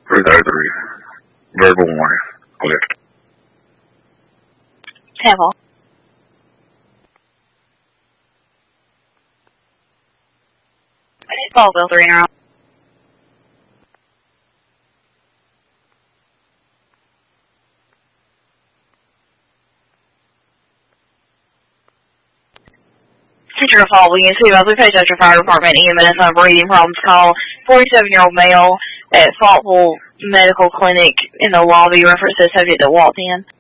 333. Verbal warning. Lift. Tampa. Ballville 3 now. Central Fall, we can see about the Paychester Fire Department EMS on breathing problems. Call 47-year-old male at Faultville Medical Clinic in the lobby. Reference to subject that walked in.